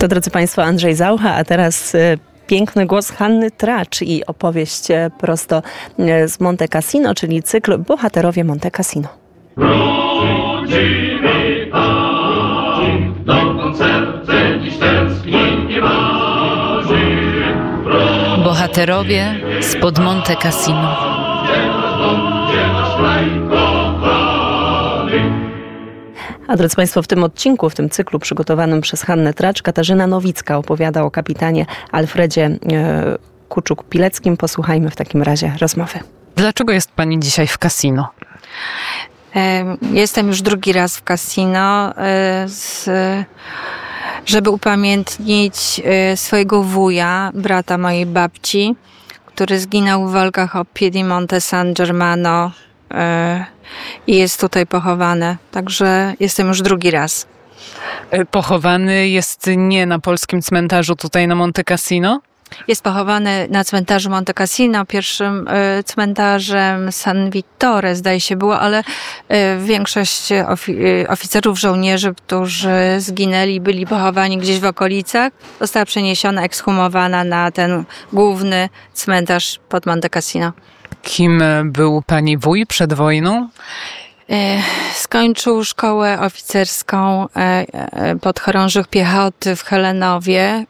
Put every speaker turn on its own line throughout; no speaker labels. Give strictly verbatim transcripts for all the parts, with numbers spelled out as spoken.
To, drodzy Państwo, Andrzej Zaucha, a teraz piękny głos Hanny Tracz i opowieść prosto z Monte Cassino, czyli cykl Bohaterowie Monte Cassino.
Wrócimy tam, dokąd serce dziś tęskni i marzy.
Bohaterowie spod Monte Cassino.
Gdzie nasz kraj kochany.
A drodzy Państwo, w tym odcinku, w tym cyklu przygotowanym przez Hannę Tracz, Katarzyna Nowicka opowiada o kapitanie Alfredzie Kuczuk-Pileckim. Posłuchajmy w takim razie rozmowy.
Dlaczego jest Pani dzisiaj w kasino?
Jestem już drugi raz w kasino, żeby upamiętnić swojego wuja, brata mojej babci, który zginął w walkach o Piedimonte San Germano i jest tutaj pochowany. Także jestem już drugi raz.
Pochowany jest nie na polskim cmentarzu tutaj na Monte Cassino?
Jest pochowany na cmentarzu Monte Cassino, pierwszym y, cmentarzem San Vittore, zdaje się było, ale y, większość ofi- y, oficerów, żołnierzy, którzy zginęli, byli pochowani gdzieś w okolicach, została przeniesiona, ekshumowana na ten główny cmentarz pod Monte Cassino.
Kim był Pani wuj przed wojną?
Skończył szkołę oficerską podchorążych piechoty w Helenowie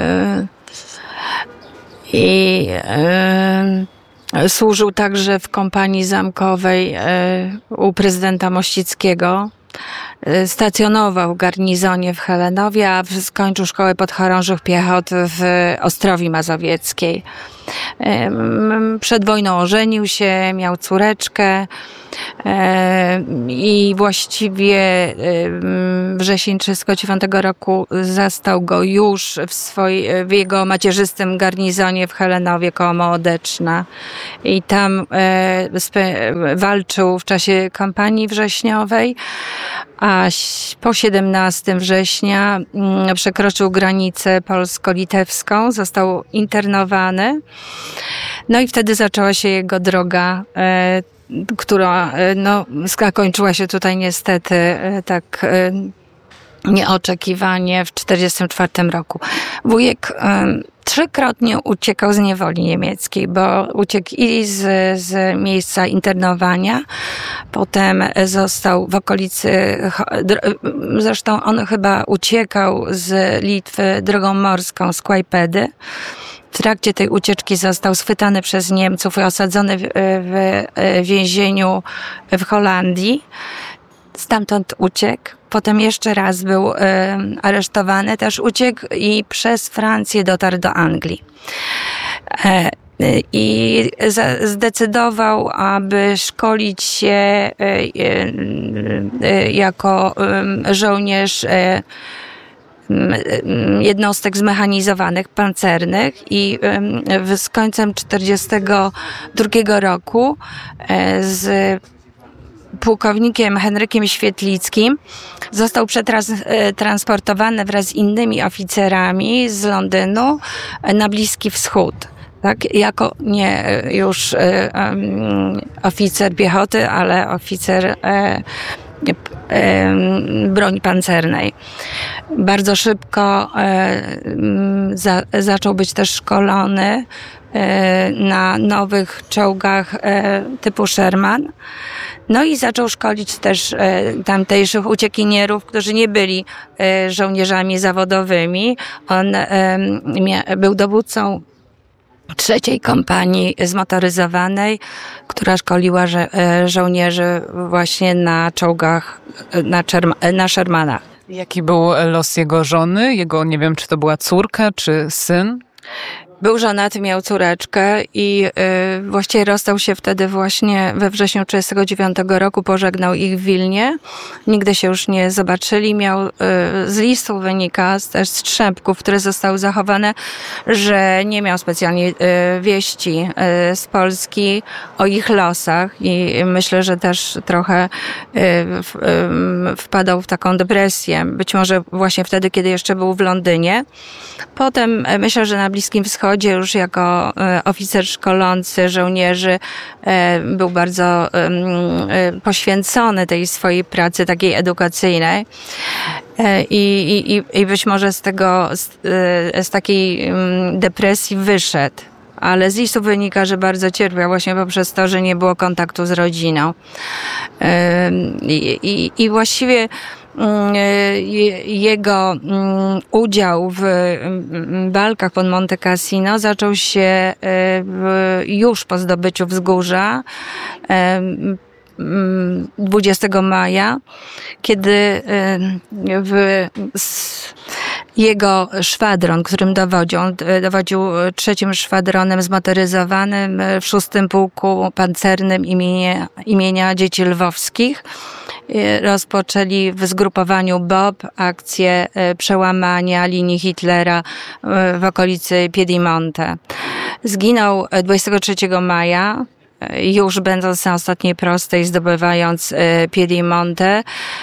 i służył także w kompanii zamkowej u prezydenta Mościckiego. Stacjonował w garnizonie w Helenowie, a skończył szkołę podchorążych piechot w Ostrowi Mazowieckiej. Przed wojną ożenił się, miał córeczkę i właściwie wrzesień trzydziestego dziewiątego roku zastał go już w, swoj, w jego macierzystym garnizonie w Helenowie koło Mołodeczna i tam walczył w czasie kampanii wrześniowej, a po siedemnastego września przekroczył granicę polsko-litewską, został internowany. No i wtedy zaczęła się jego droga, e, która no, zakończyła się tutaj niestety e, tak e, nieoczekiwanie w czterdziestym czwartym roku. Wujek e, trzykrotnie uciekał z niewoli niemieckiej, bo uciekł i z, z miejsca internowania, potem został w okolicy, zresztą on chyba uciekał z Litwy drogą morską, z Kłajpedy. W trakcie tej ucieczki został schwytany przez Niemców i osadzony w, w więzieniu w Holandii. Stamtąd uciekł. Potem jeszcze raz był y, aresztowany, też uciekł i przez Francję dotarł do Anglii. E, I za, zdecydował, aby szkolić się y, y, y, jako y, żołnierz y, jednostek zmechanizowanych, pancernych i z końcem czterdziestego drugiego roku z pułkownikiem Henrykiem Świetlickim został przetransportowany wraz z innymi oficerami z Londynu na Bliski Wschód. Tak, jako nie już um, oficer piechoty, ale oficer e, broni pancernej. Bardzo szybko e, za, zaczął być też szkolony e, na nowych czołgach e, typu Sherman. No i zaczął szkolić też e, tamtejszych uciekinierów, którzy nie byli e, żołnierzami zawodowymi. On e, mia, był dowódcą trzeciej kompanii zmotoryzowanej, która szkoliła żo- żołnierzy właśnie na czołgach, na, Czerma- na Shermanach.
Jaki był los jego żony? Jego, nie wiem, czy to była córka, czy syn?
Był żonaty, miał córeczkę i y, właściwie rozstał się wtedy właśnie we wrześniu trzydziestego dziewiątego roku, pożegnał ich w Wilnie. Nigdy się już nie zobaczyli. Miał, y, z listu wynika, też z trzępków, które zostały zachowane, że nie miał specjalnie y, wieści y, z Polski o ich losach i myślę, że też trochę y, w, y, wpadał w taką depresję. Być może właśnie wtedy, kiedy jeszcze był w Londynie. Potem y, myślę, że na Bliskim Wschodzie wschodzie już jako oficer szkolący żołnierzy był bardzo poświęcony tej swojej pracy takiej edukacyjnej. I, i, i być może z tego, z, z takiej depresji wyszedł. Ale z listu wynika, że bardzo cierpiał właśnie poprzez to, że nie było kontaktu z rodziną. I, i, i właściwie jego udział w walkach pod Monte Cassino zaczął się już po zdobyciu Wzgórza dwudziestego maja, kiedy w jego szwadron, którym dowodził, on dowodził trzecim szwadronem zmotoryzowanym w szóstym pułku pancernym imienia, imienia Dzieci Lwowskich. Rozpoczęli w zgrupowaniu Bob akcję przełamania linii Hitlera w okolicy Piedimonte. Zginął dwudziestego trzeciego maja, już będąc na ostatniej prostej, zdobywając Piedimonte.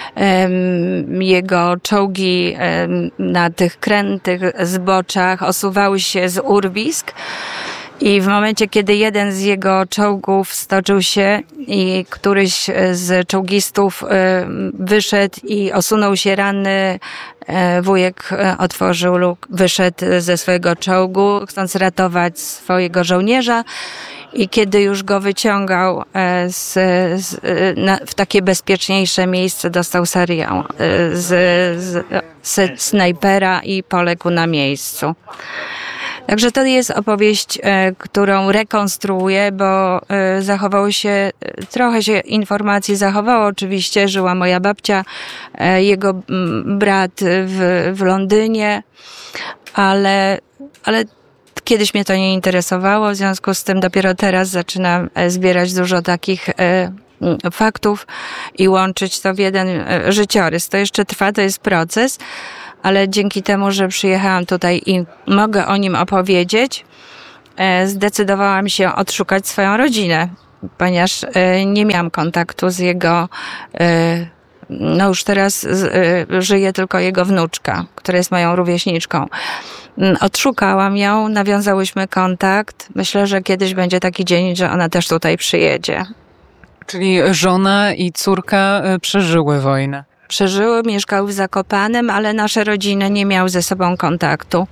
Jego czołgi na tych krętych zboczach osuwały się z urwisk i w momencie, kiedy jeden z jego czołgów stoczył się i któryś z czołgistów wyszedł i osunął się ranny, wujek otworzył luk, wyszedł ze swojego czołgu, chcąc ratować swojego żołnierza. I kiedy już go wyciągał z, z, na, w takie bezpieczniejsze miejsce, dostał serię z, z, z snajpera i poległ na miejscu. Także to jest opowieść, którą rekonstruuję, bo zachowało się, trochę się informacji zachowało oczywiście. Żyła moja babcia, jego brat w, w Londynie, ale, ale kiedyś mnie to nie interesowało, w związku z tym dopiero teraz zaczynam zbierać dużo takich faktów i łączyć to w jeden życiorys. To jeszcze trwa, to jest proces, ale dzięki temu, że przyjechałam tutaj i mogę o nim opowiedzieć, zdecydowałam się odszukać swoją rodzinę, ponieważ nie miałam kontaktu z jego, no już teraz żyje tylko jego wnuczka, która jest moją rówieśniczką. Odszukałam ją, nawiązałyśmy kontakt. Myślę, że kiedyś będzie taki dzień, że ona też tutaj przyjedzie.
Czyli żona i córka przeżyły wojnę.
Przeżyły, mieszkały w Zakopanem, ale nasze rodziny nie miały ze sobą kontaktu.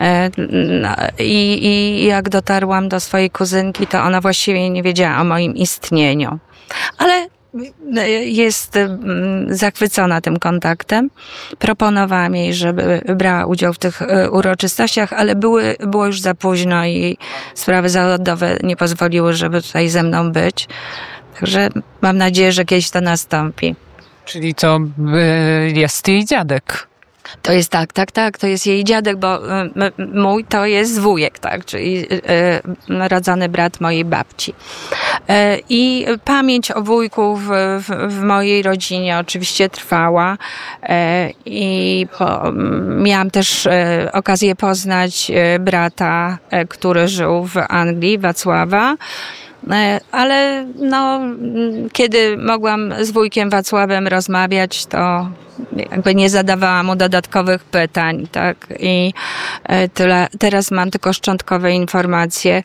I, i jak dotarłam do swojej kuzynki, to ona właściwie nie wiedziała o moim istnieniu. Ale jest zachwycona tym kontaktem. Proponowałam jej, żeby brała udział w tych uroczystościach, ale były, było już za późno i sprawy zawodowe nie pozwoliły, żeby tutaj ze mną być. Także mam nadzieję, że kiedyś to nastąpi.
Czyli to jest jej dziadek.
To jest tak, tak, tak, to jest jej dziadek, bo mój to jest wujek, tak, czyli rodzony brat mojej babci. I pamięć o wujku w, w, w mojej rodzinie oczywiście trwała i po, miałam też okazję poznać brata, który żył w Anglii, Wacława. Ale no, kiedy mogłam z wujkiem Wacławem rozmawiać, to jakby nie zadawałam mu dodatkowych pytań, tak? I tyle, teraz mam tylko szczątkowe informacje,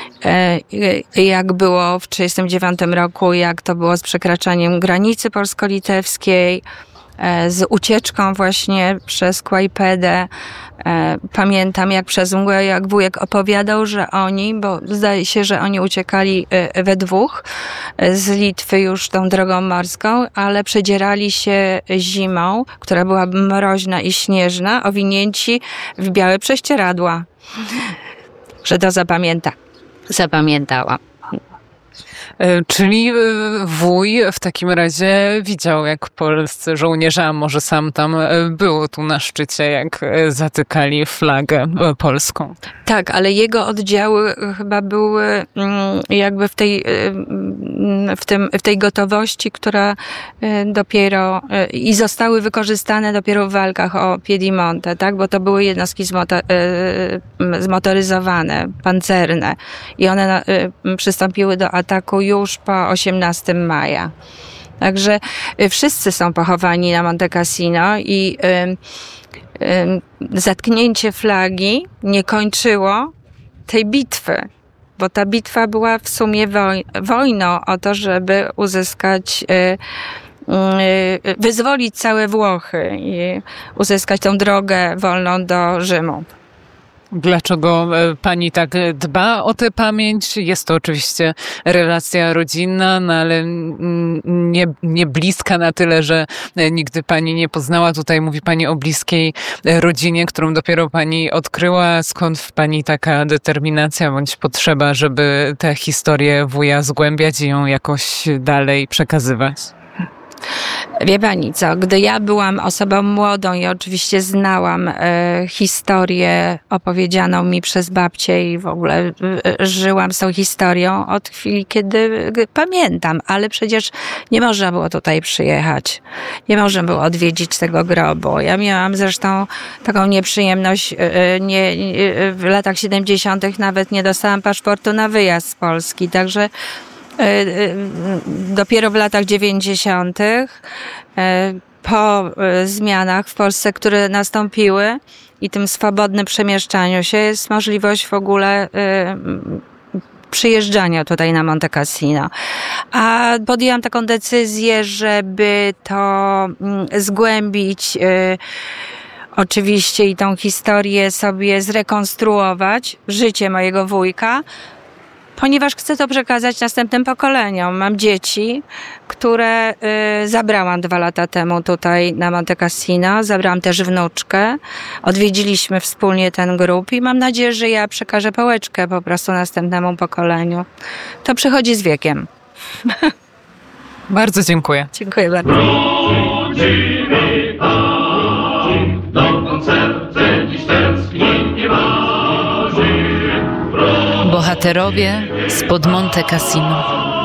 jak było w trzydziestym dziewiątym roku, jak to było z przekraczaniem granicy polsko-litewskiej, z ucieczką właśnie przez Kłajpedę. Pamiętam jak przez mgłę, jak wujek opowiadał, że oni, bo zdaje się, że oni uciekali we dwóch z Litwy już tą drogą morską, ale przedzierali się zimą, która była mroźna i śnieżna, owinięci w białe prześcieradła. Że to zapamięta. Zapamiętałam.
Czyli wuj w takim razie widział, jak polscy żołnierze, a może sam tam był tu na szczycie, jak zatykali flagę polską.
Tak, ale jego oddziały chyba były jakby w tej, w tym, w tej gotowości, która dopiero i zostały wykorzystane dopiero w walkach o Piedimonte, tak? Bo to były jednostki zmoto, zmotoryzowane, pancerne i one przystąpiły do ataku już po osiemnastego maja. Także wszyscy są pochowani na Monte Cassino i y, y, zatknięcie flagi nie kończyło tej bitwy, bo ta bitwa była w sumie woj- wojną o to, żeby uzyskać, y, y, wyzwolić całe Włochy i uzyskać tą drogę wolną do Rzymu.
Dlaczego pani tak dba o tę pamięć? Jest to oczywiście relacja rodzinna, no ale nie, nie bliska na tyle, że nigdy pani nie poznała. Tutaj mówi pani o bliskiej rodzinie, którą dopiero pani odkryła. Skąd w pani taka determinacja bądź potrzeba, żeby tę historię wuja zgłębiać i ją jakoś dalej przekazywać?
Wie pani co, gdy ja byłam osobą młodą i oczywiście znałam e, historię opowiedzianą mi przez babcię i w ogóle e, żyłam z tą historią od chwili, kiedy e, pamiętam, ale przecież nie można było tutaj przyjechać. Nie można było odwiedzić tego grobu. Ja miałam zresztą taką nieprzyjemność, e, nie, e, w latach siedemdziesiątych nawet nie dostałam paszportu na wyjazd z Polski, także dopiero w latach dziewięćdziesiątych po zmianach w Polsce, które nastąpiły i tym swobodnym przemieszczaniu się jest możliwość w ogóle przyjeżdżania tutaj na Monte Cassino. A podjęłam taką decyzję, żeby to zgłębić oczywiście i tą historię sobie zrekonstruować, życie mojego wujka, ponieważ chcę to przekazać następnym pokoleniom. Mam dzieci, które y, zabrałam dwa lata temu tutaj na Monte Cassino. Zabrałam też wnuczkę. Odwiedziliśmy wspólnie ten grób i mam nadzieję, że ja przekażę pałeczkę po prostu następnemu pokoleniu. To przychodzi z wiekiem.
Bardzo dziękuję.
Dziękuję bardzo.
Rodzimy tam, dokąd serce dziś tęskni nie waży.
Bohaterowie spod Monte Cassino.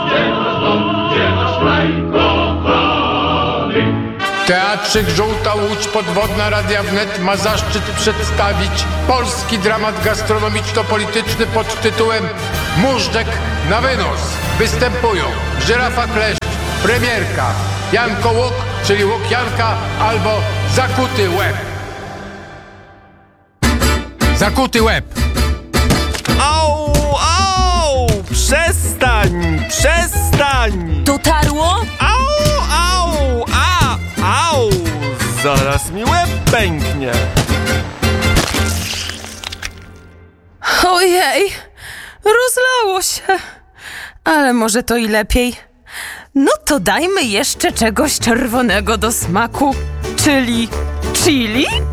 Teatrzyk Żółta Łódź Podwodna Radia Wnet ma zaszczyt przedstawić polski dramat gastronomiczno-polityczny pod tytułem Móżdżek na wynos. Występują Żyrafa Kleszcz, Premierka, Janko Łuk, czyli Łuk Janka, albo Zakuty Łeb. Zakuty Łeb.
Au, au! Przestań! Przestań!
Dotarło?
Au, au! A! Au! Zaraz mi łeb pęknie.
Ojej, rozlało się. Ale może to i lepiej. No to dajmy jeszcze czegoś czerwonego do smaku, czyli chili?